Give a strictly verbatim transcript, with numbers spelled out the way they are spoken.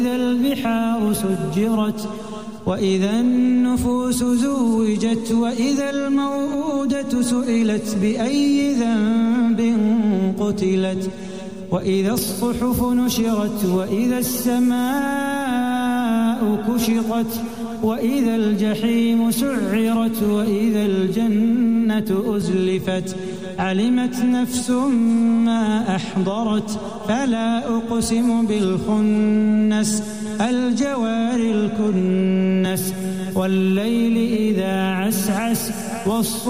إذا البحار سجرت وإذا النفوس زوجت وإذا الموءودة سئلت بأي ذنب قتلت وإذا الصحف نشرت وإذا السماء كشطت وإذا الجحيم سعرت وإذا الجنة أزلفت علمت نفس ما أحضرت فلا أقسم بالخنس الجوار الكنس والليل إذا عسعس والصبح